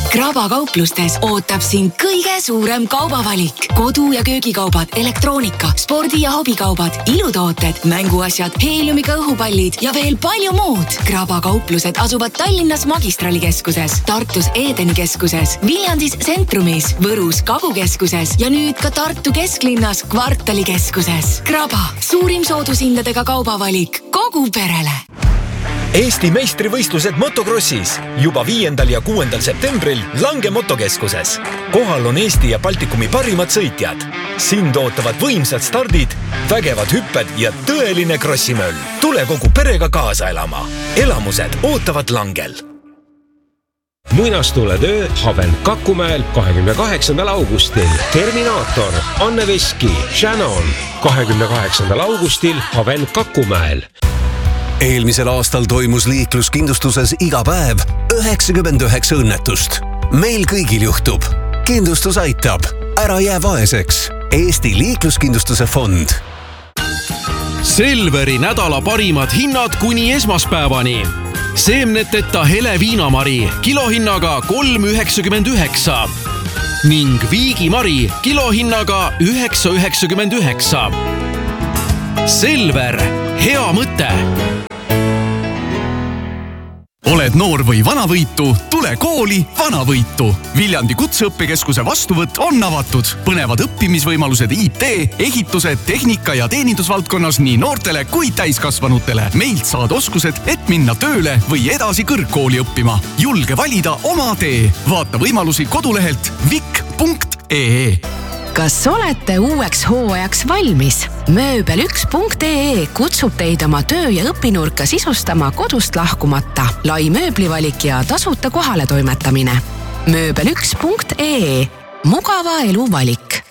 Kraba kauplustes ootab sind kõige suurem kaubavalik. Kodu- ja köögikaubad, elektroonika, spordi- ja hobikaubad, ilutooted, mänguasjad, heeliumiga õhupallid ja veel palju muud. Kraba kauplused asuvad Tallinnas Magistralikeskuses, Tartus Edeni keskuses, Viljandis Centrumis, Võrus Kagukeskuses ja nüüd ka Tartu kesklinnas Kvartalikeskuses. Kraba, suurim soodushindadega kaubavalik kogu perele. Eesti meistrivõistlused motokrossis juba 5. ja 6. septembril Lange motokeskuses. Kohal on Eesti ja Baltikumi parimad sõitjad. Sind ootavad võimsad stardid, vägevad hüpped ja tõeline krossimöll. Tule kogu perega kaasa elama. Elamused ootavad Langel. Muinastuletöö Haven Kakumäel 28. augustil. Terminaator, Anne Veski, Shannon 28. augustil Haven Kakumäel. Eelmisel aastal toimus liikluskindlustuses iga päev 99 õnnetust. Meil kõigil juhtub. Kindlustus aitab. Ära jää vaeseks. Eesti liikluskindlustuse fond. Selveri nädala parimad hinnad kuni esmaspäevani. Seemneteta hele viinamari kilohinnaga 3,99 ning viigimari kilohinnaga 9,99. Selver, hea mõte! Oled noor või vanavõitu, tule kooli Vanavõitu. Viljandi kutseõppekeskuse vastuvõtt on avatud. Põnevad õppimisvõimalused IT, ehitused, tehnika ja teenindusvaldkonnas nii noortele kui täiskasvanutele. Meilt saad oskused, et minna tööle või edasi kõrgkooli õppima. Julge valida oma tee. Vaata võimalusi kodulehelt vik.ee. Kas olete uueks hooajaks valmis? Mööbel1.ee kutsub teid oma töö- ja õpinurka sisustama kodust lahkumata. Lai mööblivalik ja tasuta kohale toimetamine. Mööbel1.ee. Mugava elu valik.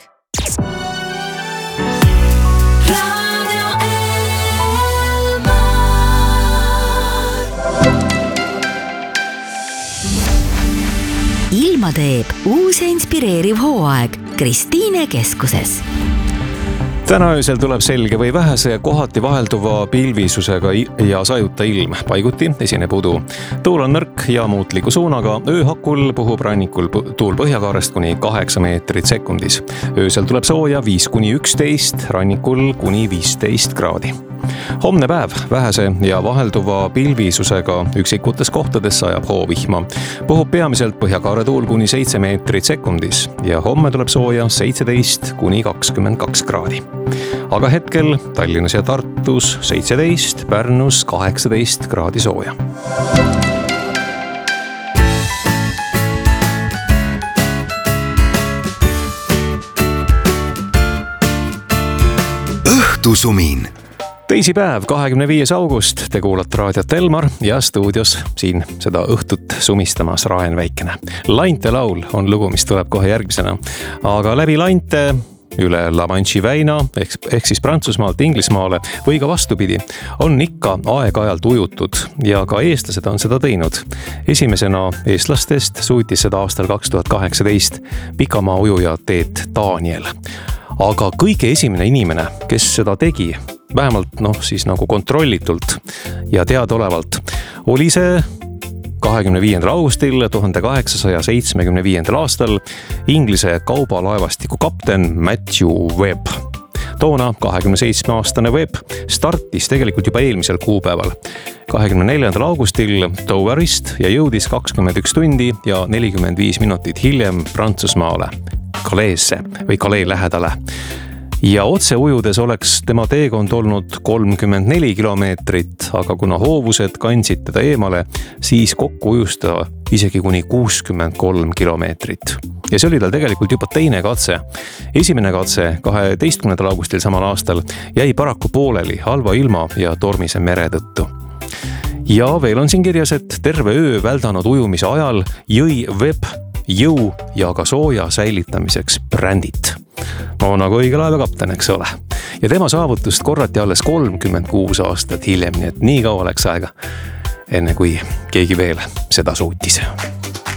Ilma teeb uus ja inspireeriv hooaeg Kristiine keskuses. Täna öösel tuleb selge või vähese ja kohati vahelduva pilvisusega ja sajuta ilm. Paiguti esineb udu. Tuul on nõrk ja muutliku suunaga. Ööhakul puhub rannikul tuul põhjakaarest kuni 8 meetrit sekundis. Öösel tuleb sooja 5-11, rannikul kuni 15 kraadi. Homne päev vähese ja vahelduva pilvisusega üksikutes kohtades sajab hoovihma. Puhub peamiselt põhjakaare tuul kuni 7 meetrit sekundis ja homme tuleb sooja 17-22 kraadi. Aga hetkel Tallinnas ja Tartus 17, Pärnus 18 kraadi sooja. Õhtusumin. Teisipäev, 25. august, te kuulate raadiot Elmar ja stuudios siin seda õhtut sumistamas Raen Väikene. Lainte laul on lugu, mis tuleb kohe järgmisena, aga läbi lainte üle La Manche'i väina ehk siis Prantsusmaalt Inglismaale või ka vastupidi on ikka aeg-ajalt ujutud ja ka eestlased on seda teinud. Esimesena eestlastest suutis seda aastal 2018 pikamaa ujuja Teet Daniel. Aga kõige esimene inimene, kes seda tegi, vähemalt siis nagu kontrollitult ja teadaolevalt, oli see 25. augustil 1875. aastal Inglise kaubalaevastiku kapten Matthew Webb. Toona 27-aastane Webb startis tegelikult juba eelmisel kuupäeval 24. augustil Doverist ja jõudis 21 tundi ja 45 minutit hiljem Prantsusmaale, Calaisse või Calais lähedale. Ja otse ujudes oleks tema teekond olnud 34 kilomeetrit, aga kuna hoovused kandsid teda eemale, siis kokku ujus ta isegi kuni 63 kilomeetrit. Ja see oli tal tegelikult juba teine katse. Esimene katse 12. augustil samal aastal jäi paraku pooleli halva ilma ja tormise mere tõttu. Ja veel on siin kirjas, et terve öö väldanud ujumise ajal jõi Webb jõu ja ka sooja säilitamiseks brändit. No nagu õige laevakapten, eks ole. Ja tema saavutust korrati alles 36 aastat hiljem, nii et nii kaua läks aega, enne kui keegi veel seda suutis.